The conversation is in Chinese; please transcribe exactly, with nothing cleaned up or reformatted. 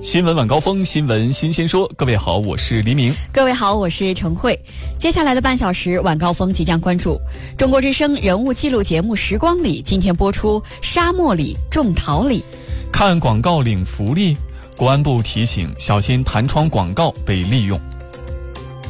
新闻晚高峰，新闻新鲜说。各位好，我是黎明。 各位好，我是程慧。接下来的半小时，晚高峰即将关注中国之声人物记录节目《时光里》，今天播出沙漠里种桃李。 看广告领福利，国安部提醒小心弹窗广告被利用。